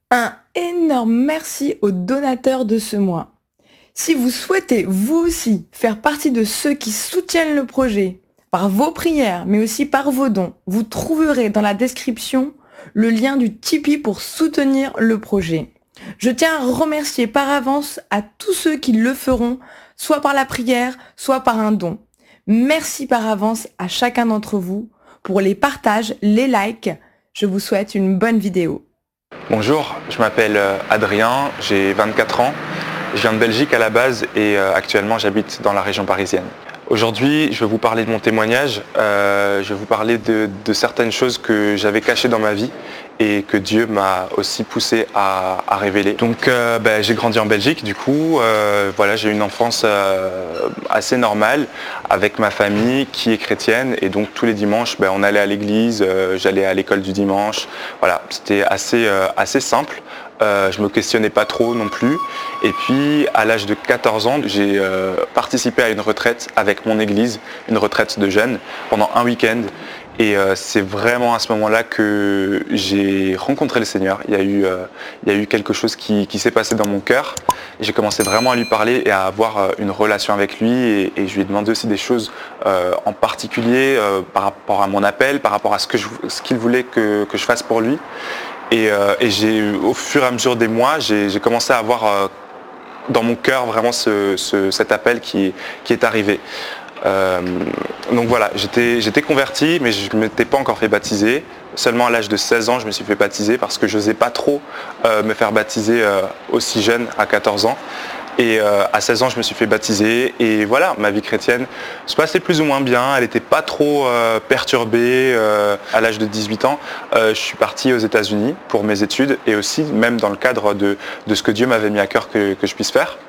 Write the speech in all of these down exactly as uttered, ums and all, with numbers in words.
Un énorme merci aux donateurs de ce mois. Si vous souhaitez vous aussi faire partie de ceux qui soutiennent le projet par vos prières, mais aussi par vos dons, vous trouverez dans la description le lien du Tipeee pour soutenir le projet. Je tiens à remercier par avance à tous ceux qui le feront, soit par la prière, soit par un don. Merci par avance à chacun d'entre vous pour les partages, les likes. Je vous souhaite une bonne vidéo. Bonjour, je m'appelle Adrien, j'ai vingt-quatre ans, je viens de Belgique à la base et actuellement j'habite dans la région parisienne. Aujourd'hui, je vais vous parler de mon témoignage, euh, je vais vous parler de, de certaines choses que j'avais cachées dans ma vie et que Dieu m'a aussi poussé à, à révéler. Donc euh, ben, j'ai grandi en Belgique, du coup, euh, voilà, j'ai eu une enfance euh, assez normale avec ma famille qui est chrétienne et donc tous les dimanches, ben, on allait à l'église, euh, j'allais à l'école du dimanche, voilà, c'était assez, euh, assez simple. Euh, je ne me questionnais pas trop non plus. Et puis à l'âge de quatorze ans, j'ai euh, participé à une retraite avec mon église, une retraite de jeunes, pendant un week-end. Et euh, c'est vraiment à ce moment-là que j'ai rencontré le Seigneur. Il y a eu, euh, il y a eu quelque chose qui, qui s'est passé dans mon cœur. J'ai commencé vraiment à lui parler et à avoir euh, une relation avec lui. Et, et je lui ai demandé aussi des choses euh, en particulier euh, par rapport à mon appel, par rapport à ce que je, ce qu'il voulait que, que je fasse pour lui. Et, euh, et j'ai, au fur et à mesure des mois, j'ai, j'ai commencé à avoir euh, dans mon cœur vraiment ce, ce, cet appel qui, qui est arrivé. Euh, donc voilà, j'étais, j'étais converti, mais je ne m'étais pas encore fait baptiser. Seulement à l'âge de seize ans, je me suis fait baptiser parce que je n'osais pas trop euh, me faire baptiser euh, aussi jeune, à quatorze ans. Et euh, à seize ans, je me suis fait baptiser et voilà, ma vie chrétienne se passait plus ou moins bien. Elle n'était pas trop euh, perturbée. Euh, à l'âge de dix-huit ans, euh, je suis parti aux États-Unis pour mes études et aussi même dans le cadre de, de ce que Dieu m'avait mis à cœur que, que je puisse faire.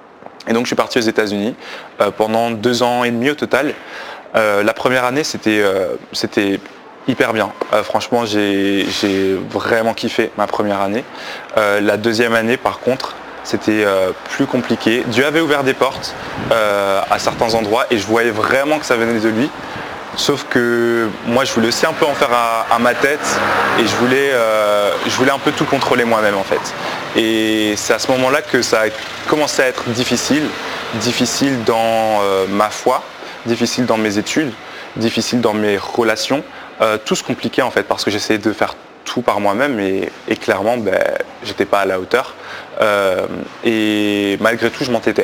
Et donc je suis parti aux États-Unis euh, pendant deux ans et demi au total. Euh, la première année, c'était, euh, c'était hyper bien. Euh, franchement, j'ai, j'ai vraiment kiffé ma première année. Euh, la deuxième année, par contre, c'était euh, plus compliqué. Dieu avait ouvert des portes euh, à certains endroits et je voyais vraiment que ça venait de lui. Sauf que moi je voulais aussi un peu en faire à, à ma tête et je voulais, euh, je voulais un peu tout contrôler moi-même en fait. Et c'est à ce moment-là que ça a commencé à être difficile. Difficile dans euh, ma foi, difficile dans mes études, difficile dans mes relations. Euh, tout se compliquait en fait parce que j'essayais de faire tout par moi-même et, et clairement ben, j'étais pas à la hauteur euh, et malgré tout je m'entêtais.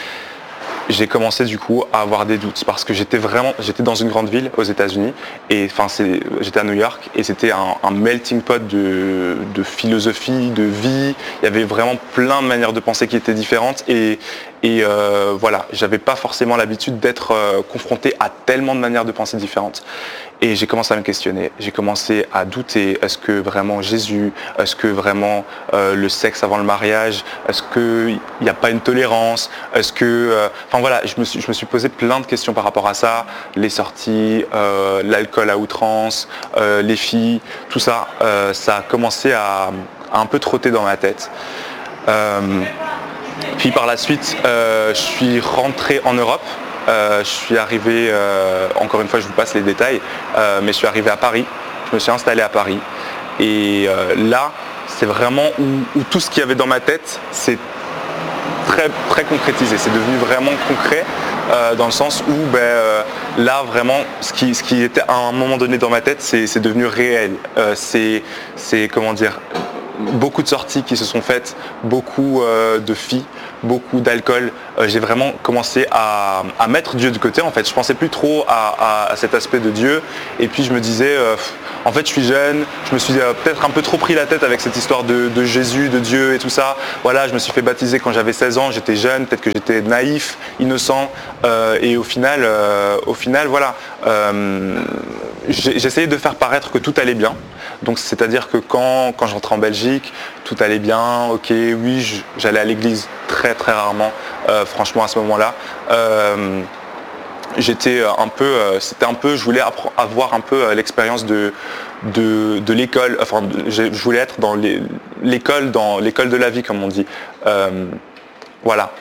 J'ai commencé du coup à avoir des doutes parce que j'étais vraiment, j'étais dans une grande ville aux États-Unis et enfin c'est, j'étais à New York et c'était un, un melting pot de, de philosophie, de vie. Il y avait vraiment plein de manières de penser qui étaient différentes et, et euh, voilà, j'avais pas forcément l'habitude d'être euh, confronté à tellement de manières de penser différentes. Et j'ai commencé à me questionner, j'ai commencé à douter, est-ce que vraiment Jésus, est-ce que vraiment euh, le sexe avant le mariage, est-ce qu'il n'y a pas une tolérance, est-ce que... Euh, enfin voilà, je me, suis, je me suis posé plein de questions par rapport à ça, les sorties, euh, l'alcool à outrance, euh, les filles, tout ça, euh, ça a commencé à, à un peu trotter dans ma tête. Euh, puis par la suite, euh, je suis rentré en Europe. Euh, je suis arrivé, euh, encore une fois je vous passe les détails, euh, mais je suis arrivé à Paris, je me suis installé à Paris et euh, là c'est vraiment où, où tout ce qu'il y avait dans ma tête c'est très, très concrétisé, c'est devenu vraiment concret euh, dans le sens où ben, euh, là vraiment ce qui, ce qui était à un moment donné dans ma tête c'est, c'est devenu réel, euh, c'est, c'est comment dire, beaucoup de sorties qui se sont faites, beaucoup euh, de filles, beaucoup d'alcool. Euh, j'ai vraiment commencé à, à mettre Dieu de côté en fait. Je pensais plus trop à, à, à cet aspect de Dieu et puis je me disais euh, en fait je suis jeune, je me suis euh, peut-être un peu trop pris la tête avec cette histoire de, de Jésus, de Dieu et tout ça. Voilà, je me suis fait baptiser quand j'avais seize ans, j'étais jeune, peut-être que j'étais naïf, innocent euh, et au final, euh, au final voilà, euh, j'ai, j'essayais de faire paraître que tout allait bien. Donc c'est-à-dire que quand, quand j'entrais en Belgique, tout allait bien, ok, oui, je, j'allais à l'église très très rarement, euh, franchement à ce moment-là. Euh, j'étais un peu, euh, c'était un peu, je voulais appre- avoir un peu euh, l'expérience de, de, de l'école, enfin je, je voulais être dans les, l'école, dans l'école de la vie comme on dit. Euh, voilà.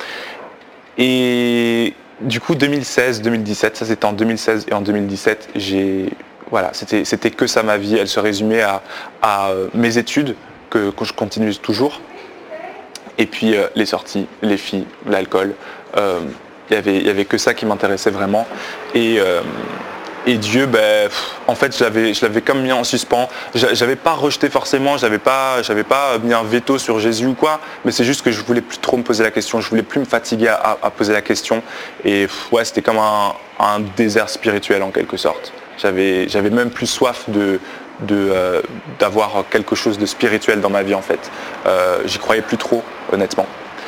Et du coup deux mille seize deux mille dix-sept, ça c'était en deux mille seize et en deux mille dix-sept, j'ai... Voilà, c'était, c'était que ça ma vie, elle se résumait à, à mes études, que, que je continue toujours. Et puis euh, les sorties, les filles, l'alcool, euh, il n'y avait, avait que ça qui m'intéressait vraiment. Et, euh, et Dieu, ben, en fait, je l'avais, je l'avais comme mis en suspens. Je n'avais pas rejeté forcément, je n'avais pas, j'avais pas mis un veto sur Jésus ou quoi, mais c'est juste que je ne voulais plus trop me poser la question, je ne voulais plus me fatiguer à, à poser la question. Et ouais, c'était comme un, un désert spirituel en quelque sorte. J'avais, j'avais même plus soif de... De, euh, d'avoir quelque chose de spirituel dans ma vie en fait. Euh, j'y croyais plus trop, honnêtement.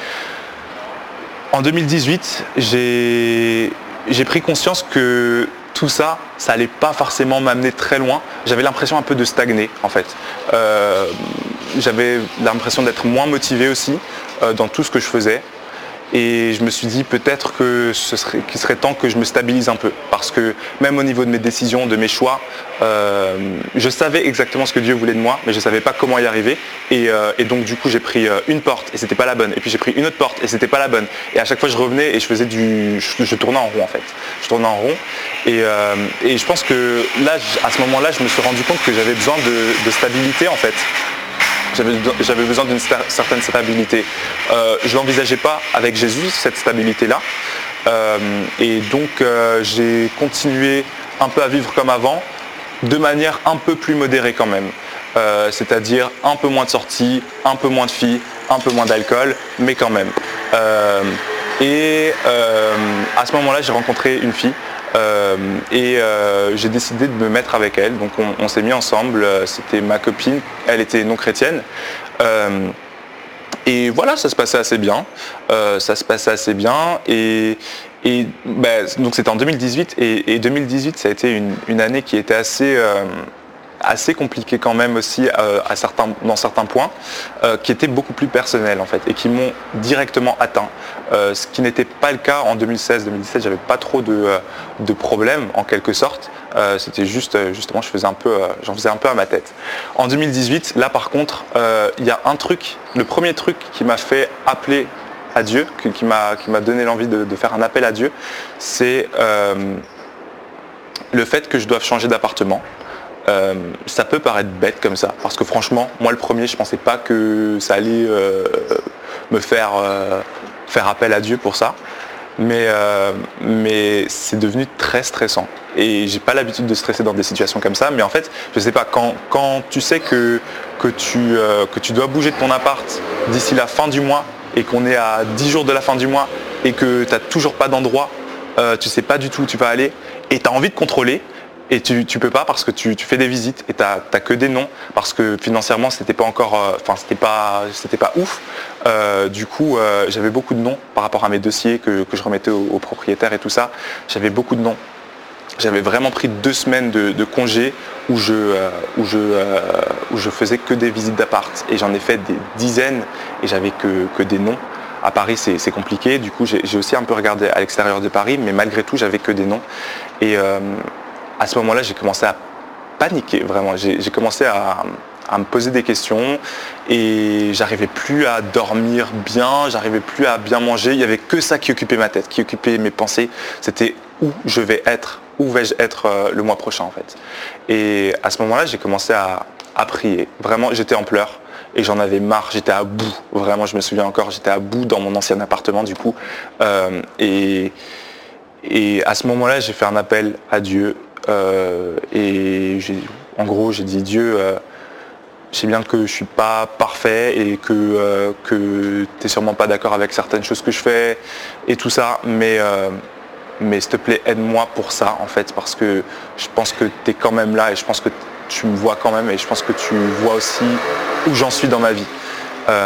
En deux mille dix-huit, j'ai, j'ai pris conscience que tout ça, ça allait pas forcément m'amener très loin. J'avais l'impression un peu de stagner en fait. Euh, j'avais l'impression d'être moins motivé aussi euh, dans tout ce que je faisais. Et je me suis dit peut-être que ce serait, qu'il serait temps que je me stabilise un peu. Parce que même au niveau de mes décisions, de mes choix, euh, je savais exactement ce que Dieu voulait de moi, mais je ne savais pas comment y arriver. Et, euh, et donc du coup j'ai pris une porte et c'était pas la bonne. Et puis j'ai pris une autre porte et c'était pas la bonne. Et à chaque fois je revenais et je faisais du. Je, je tournais en rond en fait. Je tournais en rond. Et, euh, et je pense que là, à ce moment-là, je me suis rendu compte que j'avais besoin de, de stabilité en fait. J'avais, j'avais besoin d'une sta- certaine stabilité. Euh, je ne l'envisageais pas avec Jésus, cette stabilité-là. Euh, et donc euh, j'ai continué un peu à vivre comme avant, de manière un peu plus modérée quand même. Euh, c'est-à-dire un peu moins de sorties, un peu moins de filles, un peu moins d'alcool, mais quand même. Euh, et euh, à ce moment-là, j'ai rencontré une fille. Euh, et euh, j'ai décidé de me mettre avec elle, donc on, on s'est mis ensemble, c'était ma copine, elle était non chrétienne, euh, et voilà, ça se passait assez bien, euh, ça se passait assez bien, et, et bah, donc c'était en deux mille dix-huit, et, et deux mille dix-huit ça a été une, une année qui était assez... Euh, assez compliqué quand même aussi euh, à certains, dans certains points, euh, qui étaient beaucoup plus personnels en fait et qui m'ont directement atteint. Euh, ce qui n'était pas le cas en deux mille seize deux mille dix-sept, j'avais pas trop de, euh, de problèmes en quelque sorte. Euh, c'était juste, justement, je faisais un peu, euh, j'en faisais un peu à ma tête. En deux mille dix-huit, là par contre, euh, il y a un truc, le premier truc qui m'a fait appeler à Dieu, qui, qui m'a, qui m'a donné l'envie de, de faire un appel à Dieu, c'est euh, le fait que je doive changer d'appartement. Euh, ça peut paraître bête comme ça, parce que franchement, moi le premier, je pensais pas que ça allait euh, me faire euh, faire appel à Dieu pour ça, mais, euh, mais c'est devenu très stressant. Et j'ai pas l'habitude de stresser dans des situations comme ça, mais en fait, je sais pas, quand, quand tu sais que, que, tu, euh, que tu dois bouger de ton appart d'ici la fin du mois, et qu'on est à dix jours de la fin du mois, et que tu n'as toujours pas d'endroit, euh, tu sais pas du tout où tu vas aller, et tu as envie de contrôler, et tu ne peux pas parce que tu, tu fais des visites et tu n'as que des noms parce que financièrement c'était pas encore, enfin euh, c'était pas, c'était pas ouf. Euh, du coup euh, j'avais beaucoup de noms par rapport à mes dossiers que, que je remettais aux, aux propriétaires et tout ça. J'avais beaucoup de noms. J'avais vraiment pris deux semaines de, de congé où je, euh, où, je, euh, où je faisais que des visites d'appart et j'en ai fait des dizaines et j'avais que, que des noms. À Paris c'est, c'est compliqué, du coup j'ai, j'ai aussi un peu regardé à l'extérieur de Paris, mais malgré tout j'avais que des noms. Et euh, à ce moment-là, j'ai commencé à paniquer, vraiment. J'ai, j'ai commencé à, à me poser des questions et j'arrivais plus à dormir bien, j'arrivais plus à bien manger. Il n'y avait que ça qui occupait ma tête, qui occupait mes pensées. C'était où je vais être, où vais-je être euh, le mois prochain en fait. Et à ce moment-là, j'ai commencé à, à prier. Vraiment, j'étais en pleurs et j'en avais marre. J'étais à bout. Vraiment, je me souviens encore, j'étais à bout dans mon ancien appartement du coup. Euh, et, et à ce moment-là, j'ai fait un appel à Dieu. Euh, et j'ai, en gros j'ai dit Dieu, euh, je sais bien que je suis pas parfait et que, euh, que tu n'es sûrement pas d'accord avec certaines choses que je fais et tout ça, mais, euh, mais s'il te plaît aide-moi pour ça en fait, parce que je pense que tu es quand même là et je pense que tu me vois quand même et je pense que tu vois aussi où j'en suis dans ma vie. Euh,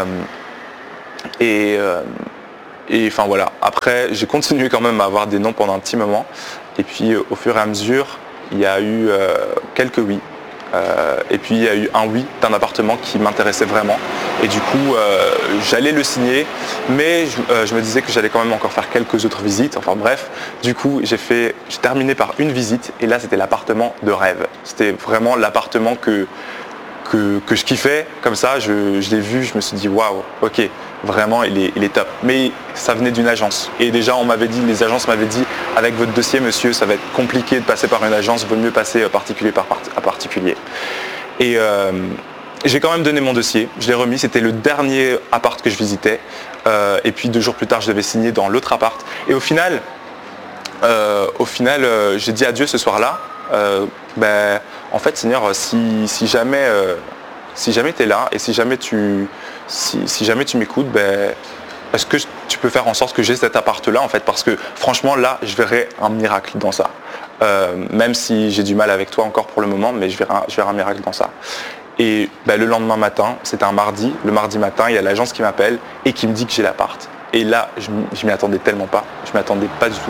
et euh, et enfin voilà, après j'ai continué quand même à avoir des noms pendant un petit moment et puis au fur et à mesure il y a eu euh, quelques oui. Euh, et puis il y a eu un oui d'un appartement qui m'intéressait vraiment. Et du coup, euh, j'allais le signer, mais je, euh, je me disais que j'allais quand même encore faire quelques autres visites. Enfin bref, du coup, j'ai fait, j'ai terminé par une visite. Et là, c'était l'appartement de rêve. C'était vraiment l'appartement que, que, que je kiffais. Comme ça, je, je l'ai vu, je me suis dit, waouh, ok. Vraiment, il est, il est top. Mais ça venait d'une agence. Et déjà, on m'avait dit, les agences m'avaient dit, avec votre dossier, monsieur, ça va être compliqué de passer par une agence, vaut mieux passer particulier par part, à particulier. Et, euh, j'ai quand même donné mon dossier, je l'ai remis, c'était le dernier appart que je visitais. Euh, et puis deux jours plus tard, je devais signer dans l'autre appart. Et au final, euh, au final euh, j'ai dit à Dieu ce soir-là, euh, ben, en fait Seigneur, si, si jamais, euh, si jamais tu es là et si jamais tu, si, si jamais tu m'écoutes, ben, est-ce que tu peux faire en sorte que j'ai cet appart-là en fait, parce que franchement là, je verrai un miracle dans ça. Euh, même si j'ai du mal avec toi encore pour le moment, mais je verrai un, je verrai un miracle dans ça. Et ben, le lendemain matin, c'était un mardi, le mardi matin, il y a l'agence qui m'appelle et qui me dit que j'ai l'appart. Et là, je ne m'y attendais tellement pas, je ne m'y attendais pas du tout.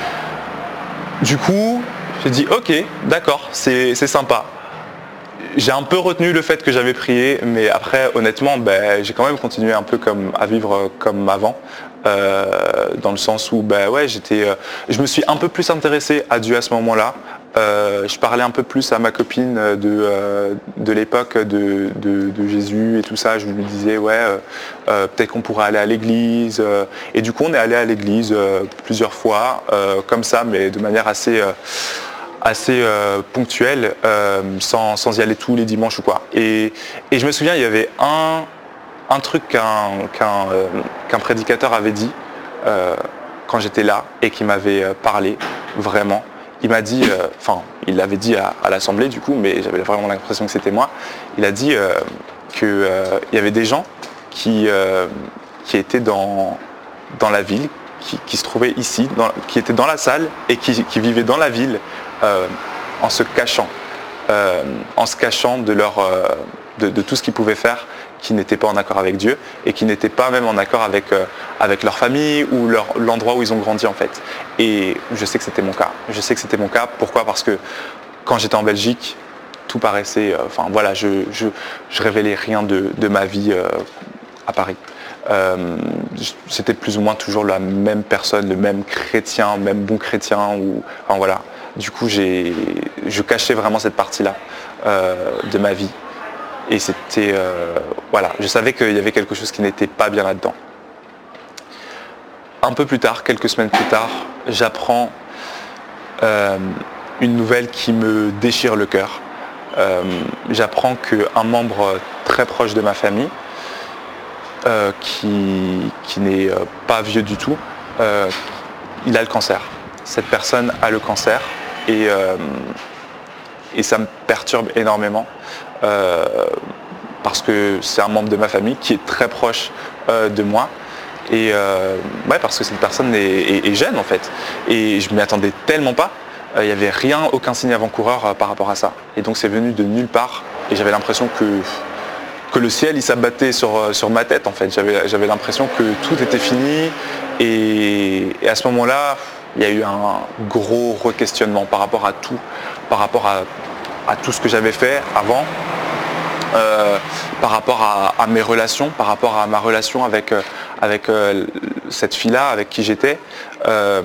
Du coup, j'ai dit ok, d'accord, c'est, c'est sympa. J'ai un peu retenu le fait que j'avais prié, mais après, honnêtement, ben, j'ai quand même continué un peu comme, à vivre comme avant. Euh, dans le sens où ben, ouais, j'étais, euh, je me suis un peu plus intéressé à Dieu à ce moment-là. Euh, je parlais un peu plus à ma copine de, euh, de l'époque de, de, de Jésus et tout ça. Je lui disais ouais, euh, euh, peut-être qu'on pourrait aller à l'église. Euh, et du coup, on est allé à l'église euh, plusieurs fois, euh, comme ça, mais de manière assez... Euh, assez euh, ponctuelle, euh, sans, sans y aller tous les dimanches ou quoi. Et, et je me souviens, il y avait un, un truc qu'un, qu'un, euh, qu'un prédicateur avait dit euh, quand j'étais là et qui m'avait euh, parlé vraiment. Il m'a dit, enfin, euh, il l'avait dit à, à l'Assemblée du coup, mais j'avais vraiment l'impression que c'était moi. Il a dit euh, qu'il euh, y avait des gens qui, euh, qui étaient dans, dans la ville, qui, qui se trouvaient ici, dans, qui étaient dans la salle et qui, qui vivaient dans la ville euh, en se cachant, euh, en se cachant de, leur, euh, de, de tout ce qu'ils pouvaient faire qui n'était pas en accord avec Dieu et qui n'était pas même en accord avec, euh, avec leur famille ou leur, l'endroit où ils ont grandi en fait. Et je sais que c'était mon cas. Je sais que c'était mon cas. Pourquoi ? Parce que quand j'étais en Belgique, tout paraissait... Euh, enfin voilà, je, je, je révélais rien de, de ma vie euh, à Paris. Euh, c'était plus ou moins toujours la même personne, le même chrétien, même bon chrétien. Ou, enfin voilà. Du coup, j'ai, je cachais vraiment cette partie-là euh, de ma vie. Et c'était, euh, voilà, je savais qu'il y avait quelque chose qui n'était pas bien là-dedans. Un peu plus tard, quelques semaines plus tard, j'apprends euh, une nouvelle qui me déchire le cœur. Euh, j'apprends qu'un membre très proche de ma famille, euh, qui, qui n'est pas vieux du tout, euh, il a le cancer. Cette personne a le cancer et, euh, et ça me perturbe énormément. Euh, parce que c'est un membre de ma famille qui est très proche euh, de moi et euh, ouais, parce que cette personne est, est, est jeune en fait et je m'y attendais tellement pas, il euh, n'y avait rien, aucun signe avant-coureur euh, par rapport à ça et donc c'est venu de nulle part et j'avais l'impression que, que le ciel il s'abattait sur, sur ma tête en fait, j'avais, j'avais l'impression que tout était fini et, et à ce moment-là il y a eu un gros re-questionnement par rapport à tout, par rapport à à tout ce que j'avais fait avant, euh, par rapport à, à mes relations, par rapport à ma relation avec, euh, avec euh, cette fille-là, avec qui j'étais. Euh,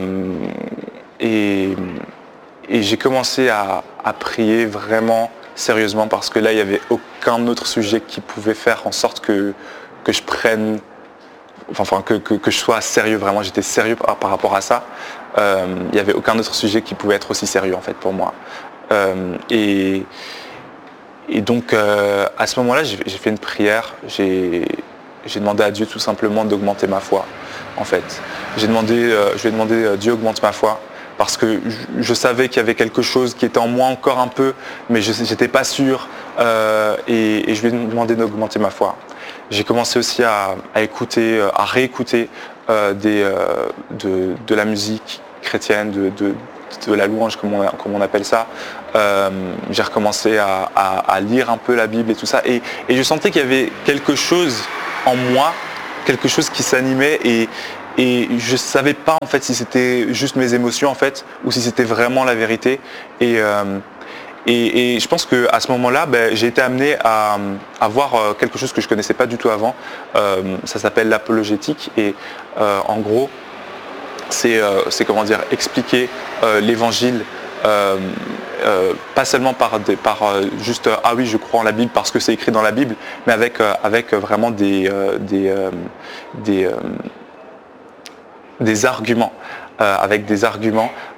et, et j'ai commencé à, à prier vraiment sérieusement parce que là, il n'y avait aucun autre sujet qui pouvait faire en sorte que, que je prenne, enfin que, que, que je sois sérieux, vraiment, j'étais sérieux par, par rapport à ça. Euh, il n'y avait aucun autre sujet qui pouvait être aussi sérieux en fait pour moi. Euh, et, et donc euh, à ce moment-là, j'ai, j'ai fait une prière, j'ai, j'ai demandé à Dieu tout simplement d'augmenter ma foi. En fait, j'ai demandé, euh, je lui ai demandé euh, Dieu augmente ma foi parce que je, je savais qu'il y avait quelque chose qui était en moi encore un peu, mais je n'étais pas sûr euh, et, et je lui ai demandé d'augmenter ma foi. J'ai commencé aussi à, à écouter, à réécouter euh, des, euh, de, de la musique chrétienne, de, de de la louange comme on, comme on appelle ça. Euh, j'ai recommencé à, à, à lire un peu la Bible et tout ça et, et je sentais qu'il y avait quelque chose en moi, quelque chose qui s'animait et, et je ne savais pas en fait si c'était juste mes émotions en fait ou si c'était vraiment la vérité et, euh, et, et je pense qu'à ce moment-là ben, j'ai été amené à, à voir quelque chose que je ne connaissais pas du tout avant. Euh, ça s'appelle l'apologétique et euh, en gros c'est, euh, c'est comment dire, expliquer euh, l'évangile, euh, euh, pas seulement par, des, par euh, juste euh, ah oui je crois en la Bible parce que c'est écrit dans la Bible, mais avec, euh, avec vraiment des, euh, des, euh, des, euh, des arguments, euh, avec des arguments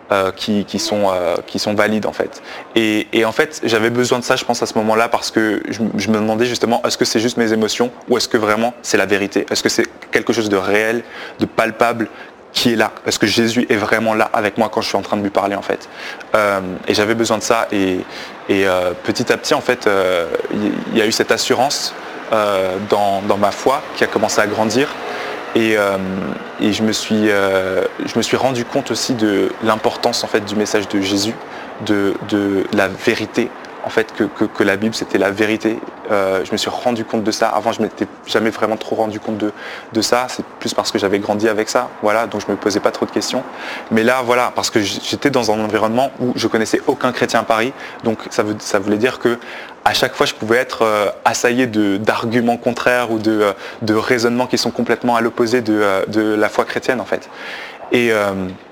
euh, qui, qui, sont, euh, qui sont valides en fait. Et, et en fait, j'avais besoin de ça, je pense, à ce moment-là, parce que je, je me demandais justement, est-ce que c'est juste mes émotions ou est-ce que vraiment c'est la vérité? Est-ce que c'est quelque chose de réel, de palpable, qui est là? Est-ce que Jésus est vraiment là avec moi quand je suis en train de lui parler en fait? euh, Et j'avais besoin de ça, et, et euh, petit à petit en fait, il euh, y, y a eu cette assurance euh, dans, dans ma foi qui a commencé à grandir. Et, euh, et je, me suis, euh, je me suis rendu compte aussi de l'importance en fait, du message de Jésus, de, de la vérité, en fait, que, que, que la Bible c'était la vérité. Euh, je me suis rendu compte de ça. Avant, je ne m'étais jamais vraiment trop rendu compte de, de ça. C'est plus parce que j'avais grandi avec ça, voilà, donc je ne me posais pas trop de questions. Mais là, voilà, parce que j'étais dans un environnement où je connaissais aucun chrétien à Paris, donc ça, veut, ça voulait dire que à chaque fois, je pouvais être euh, assaillé de, d'arguments contraires ou de, euh, de raisonnements qui sont complètement à l'opposé de, euh, de la foi chrétienne, en fait. Et, euh,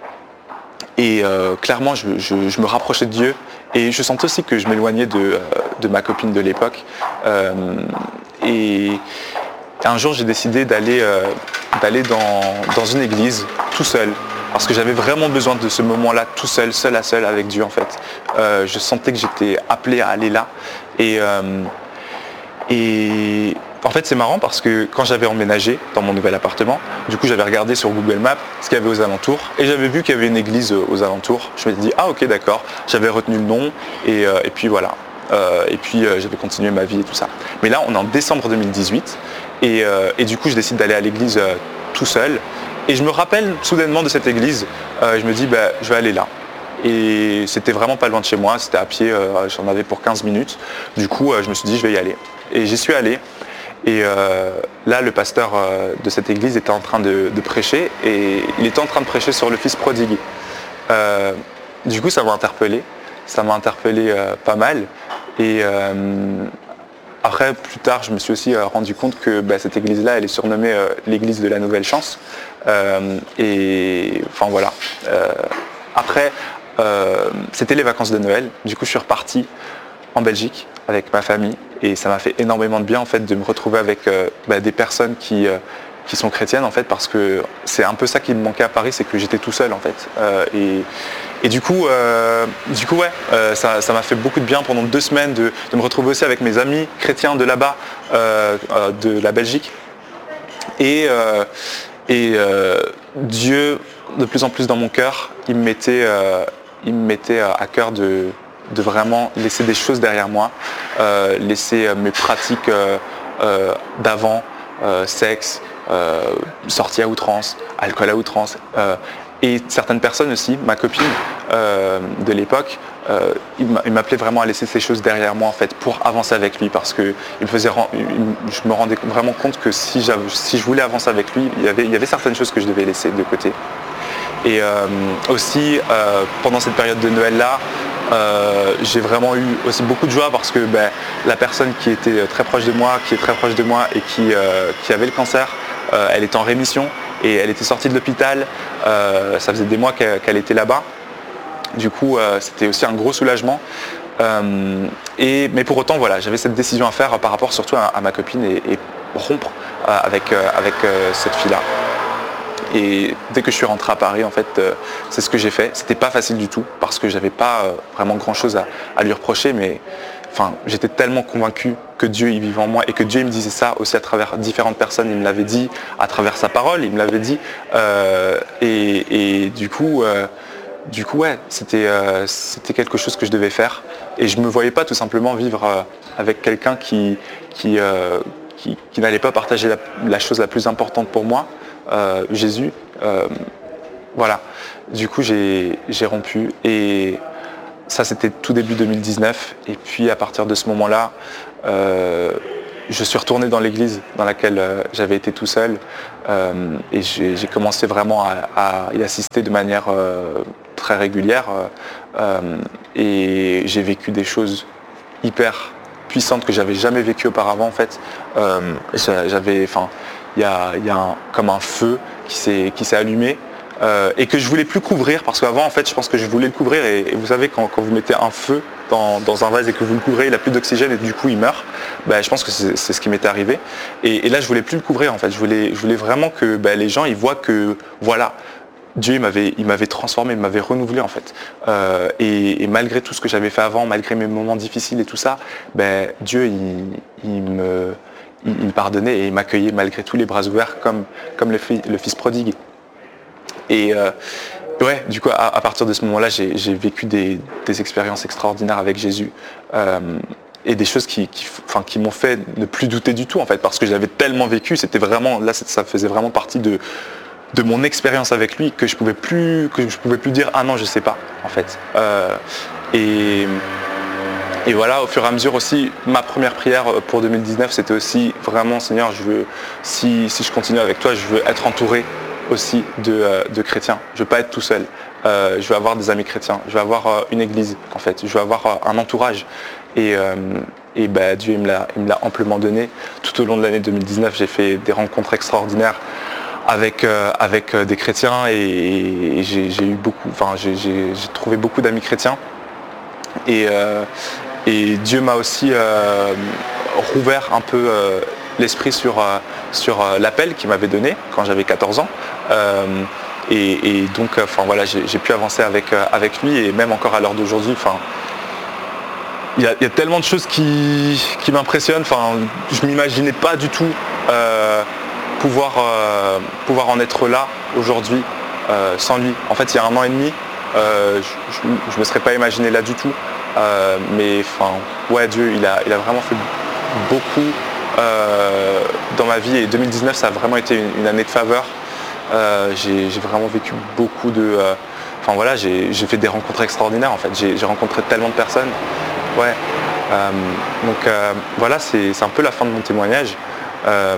et euh, clairement, je, je, je me rapprochais de Dieu et je sentais aussi que je m'éloignais de, euh, de ma copine de l'époque. Euh, et un jour, j'ai décidé d'aller, euh, d'aller dans, dans une église tout seul. Parce que j'avais vraiment besoin de ce moment-là tout seul, seul à seul avec Dieu en fait. Euh, je sentais que j'étais appelé à aller là. Et, euh, et en fait c'est marrant parce que quand j'avais emménagé dans mon nouvel appartement, du coup j'avais regardé sur Google Maps ce qu'il y avait aux alentours et j'avais vu qu'il y avait une église aux alentours. Je me suis dit ah ok d'accord, j'avais retenu le nom et, euh, et puis voilà. Euh, et puis euh, j'avais continué ma vie et tout ça. Mais là on est en décembre deux mille dix-huit et, euh, et du coup je décide d'aller à l'église euh, tout seul. Et je me rappelle soudainement de cette église, euh, je me dis bah, je vais aller là. Et c'était vraiment pas loin de chez moi, c'était à pied, euh, j'en avais pour quinze minutes. Du coup euh, je me suis dit je vais y aller. Et j'y suis allé. Et euh, là le pasteur euh, de cette église était en train de, de prêcher et il était en train de prêcher sur le fils prodigue. Euh, du coup ça m'a interpellé, ça m'a interpellé euh, pas mal. Et euh, après, plus tard, je me suis aussi euh, rendu compte que bah, cette église-là, elle est surnommée euh, l'église de la Nouvelle Chance. Euh, et enfin voilà. Euh, après, euh, c'était les vacances de Noël. Du coup, je suis reparti en Belgique avec ma famille et ça m'a fait énormément de bien en fait de me retrouver avec euh, bah, des personnes qui euh, qui sont chrétiennes en fait parce que c'est un peu ça qui me manquait à Paris, c'est que j'étais tout seul en fait. Euh, et, et du coup, euh, du coup ouais, euh, ça, ça m'a fait beaucoup de bien pendant deux semaines de, de me retrouver aussi avec mes amis chrétiens de là-bas, euh, euh, de la Belgique. Et, euh, et euh, Dieu, de plus en plus dans mon cœur, il me mettait, euh, il me mettait à cœur de, de vraiment laisser des choses derrière moi, euh, laisser mes pratiques euh, euh, d'avant, euh, sexe, Euh, sortie à outrance, alcool à outrance, euh, et certaines personnes aussi, ma copine euh, de l'époque, euh, il m'appelait vraiment à laisser ces choses derrière moi en fait pour avancer avec lui parce que il me faisait, il, je me rendais vraiment compte que si, si je voulais avancer avec lui, il y, avait, il y avait certaines choses que je devais laisser de côté. Et euh, aussi euh, pendant cette période de Noël là, euh, j'ai vraiment eu aussi beaucoup de joie parce que ben, la personne qui était très proche de moi, qui est très proche de moi et qui, euh, qui avait le cancer, euh, elle était en rémission et elle était sortie de l'hôpital. Euh, ça faisait des mois qu'elle, qu'elle était là-bas. Du coup, euh, c'était aussi un gros soulagement. Euh, et, mais pour autant, voilà, j'avais cette décision à faire par rapport surtout à, à ma copine et, et rompre euh, avec, euh, avec euh, cette fille-là. Et dès que je suis rentré à Paris, en fait, euh, c'est ce que j'ai fait. C'était pas facile du tout parce que j'avais pas euh, vraiment grand-chose à, à lui reprocher, mais enfin, j'étais tellement convaincu que Dieu il vivait en moi et que Dieu il me disait ça aussi à travers différentes personnes. Il me l'avait dit à travers sa parole, il me l'avait dit. Euh, et, et du coup, euh, du coup, ouais, c'était euh, c'était quelque chose que je devais faire. Et je me voyais pas tout simplement vivre euh, avec quelqu'un qui qui, euh, qui qui n'allait pas partager la, la chose la plus importante pour moi. Euh, Jésus, euh, voilà. Du coup, j'ai, j'ai rompu et ça, c'était tout début deux mille dix-neuf. Et puis, à partir de ce moment-là, euh, je suis retourné dans l'église dans laquelle euh, j'avais été tout seul euh, et j'ai, j'ai commencé vraiment à, à y assister de manière euh, très régulière euh, et j'ai vécu des choses hyper puissantes que j'avais jamais vécues auparavant en fait. Euh, j'avais, enfin. Il y a, il y a un, comme un feu qui s'est, qui s'est allumé euh, et que je voulais plus couvrir parce qu'avant en fait je pense que je voulais le couvrir et, et vous savez quand, quand vous mettez un feu dans, dans un vase et que vous le couvrez, il n'a plus d'oxygène et du coup il meurt, ben, je pense que c'est, c'est ce qui m'était arrivé et, et là je voulais plus le couvrir en fait, je voulais, je voulais vraiment que ben, les gens ils voient que voilà, Dieu il m'avait, il m'avait transformé, il m'avait renouvelé en fait. Euh, et, et malgré tout ce que j'avais fait avant, malgré mes moments difficiles et tout ça, ben, Dieu il, il, me, il, il me pardonnait et il m'accueillait malgré tout les bras ouverts comme, comme le, fi- le fils prodigue. Et euh, ouais, du coup à, à partir de ce moment-là, j'ai, j'ai vécu des, des expériences extraordinaires avec Jésus. Euh, et des choses qui, qui, enfin, qui m'ont fait ne plus douter du tout en fait, parce que j'avais tellement vécu, c'était vraiment, là ça faisait vraiment partie de, de mon expérience avec lui que je pouvais plus, que je pouvais plus dire ah non je sais pas en fait. Euh, et, et voilà, au fur et à mesure aussi, ma première prière pour deux mille dix-neuf, c'était aussi vraiment Seigneur, je veux, si, si je continue avec toi, je veux être entouré aussi de, de chrétiens. Je veux pas être tout seul. Euh, je veux avoir des amis chrétiens. Je veux avoir euh, une église en fait. Je veux avoir euh, un entourage. Et, euh, et bah, Dieu il me, l'a, il me l'a amplement donné. Tout au long de l'année deux mille dix-neuf, j'ai fait des rencontres extraordinaires avec, euh, avec euh, des chrétiens et, et j'ai, j'ai eu beaucoup, enfin j'ai, j'ai, j'ai trouvé beaucoup d'amis chrétiens. Et, euh, et Dieu m'a aussi euh, rouvert un peu euh, l'esprit sur, euh, sur euh, l'appel qu'il m'avait donné quand j'avais quatorze ans. Euh, et, et donc enfin, voilà, j'ai, j'ai pu avancer avec, euh, avec lui et même encore à l'heure d'aujourd'hui. Enfin, il y, y a tellement de choses qui, qui m'impressionnent. Enfin, je ne m'imaginais pas du tout euh, pouvoir, euh, pouvoir en être là aujourd'hui euh, sans lui. En fait, il y a un an et demi, euh, je ne me serais pas imaginé là du tout. Euh, mais enfin, ouais, Dieu, il a, il a vraiment fait beaucoup euh, dans ma vie. Et deux mille dix-neuf, ça a vraiment été une, une année de faveur. Euh, j'ai, j'ai vraiment vécu beaucoup de... Euh, enfin voilà, j'ai, j'ai fait des rencontres extraordinaires en fait. J'ai, j'ai rencontré tellement de personnes. Ouais. Euh, donc euh, voilà, c'est, c'est un peu la fin de mon témoignage. Euh,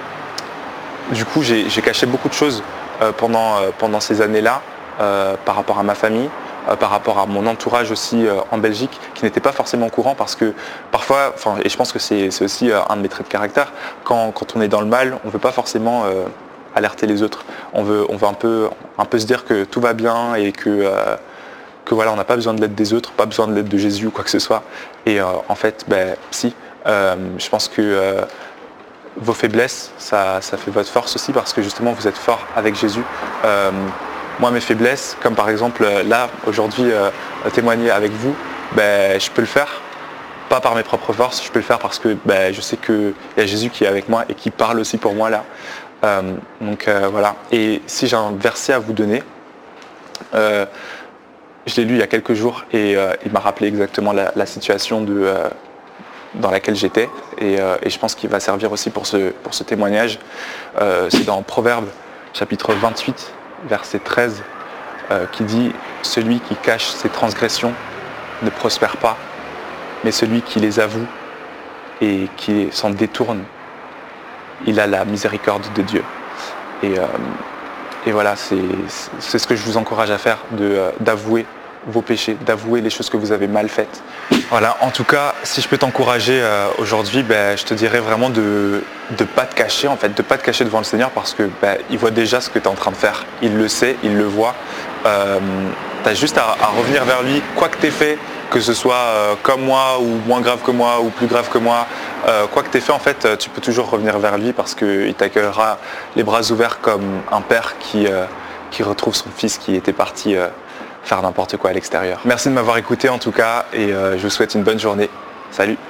du coup, j'ai, j'ai caché beaucoup de choses euh, pendant, euh, pendant ces années-là euh, par rapport à ma famille, euh, par rapport à mon entourage aussi euh, en Belgique, qui n'était pas forcément au courant parce que parfois, et je pense que c'est, c'est aussi euh, un de mes traits de caractère, quand, quand on est dans le mal, on ne veut pas forcément euh, alerter les autres. On veut, on veut un, peu, un peu se dire que tout va bien et que... Euh, que voilà, on n'a pas besoin de l'aide des autres, pas besoin de l'aide de Jésus ou quoi que ce soit. Et euh, en fait, ben, si, euh, je pense que euh, vos faiblesses, ça, ça fait votre force aussi parce que justement, vous êtes fort avec Jésus. Euh, moi, mes faiblesses, comme par exemple là, aujourd'hui, euh, témoigner avec vous, ben, je peux le faire, pas par mes propres forces, je peux le faire parce que ben, je sais qu'il y a Jésus qui est avec moi et qui parle aussi pour moi là. Euh, donc euh, voilà. Et si j'ai un verset à vous donner, euh, je l'ai lu il y a quelques jours et euh, il m'a rappelé exactement la, la situation de, euh, dans laquelle j'étais et, euh, et je pense qu'il va servir aussi pour ce, pour ce témoignage. Euh, c'est dans Proverbes chapitre vingt-huit, verset treize, euh, qui dit « Celui qui cache ses transgressions ne prospère pas, mais celui qui les avoue et qui s'en détourne, il a la miséricorde de Dieu. » Et, euh, et voilà, c'est, c'est ce que je vous encourage à faire, de, euh, d'avouer vos péchés, d'avouer les choses que vous avez mal faites. Voilà, en tout cas, si je peux t'encourager euh, aujourd'hui, ben, je te dirais vraiment de ne pas te cacher, en fait, de ne pas te cacher devant le Seigneur parce que ben, il voit déjà ce que tu es en train de faire. Il le sait, il le voit. Euh, tu as juste à, à revenir vers lui, quoi que tu aies fait, que ce soit euh, comme moi ou moins grave que moi ou plus grave que moi, euh, quoi que tu aies fait, en fait, tu peux toujours revenir vers lui parce qu'il t'accueillera les bras ouverts comme un père qui, euh, qui retrouve son fils qui était parti euh, faire n'importe quoi à l'extérieur. Merci de m'avoir écouté en tout cas et euh, je vous souhaite une bonne journée. Salut!